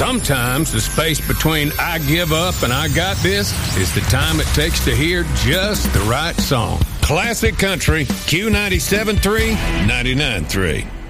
Sometimes the space between I give up and I got this is the time it takes to hear just the right song. Classic Country, Q97.3, 99.3.